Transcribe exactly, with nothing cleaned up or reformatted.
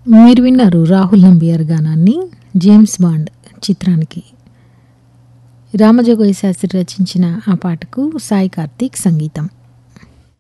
మీరు విన్నారు Rahul Nambiar గానాన్ని 'James bond' చిత్రానికి. రామజోగయ్య శాస్త్రి రచించిన ఆ పాటకు సాయి కార్తీక్ సంగీతం.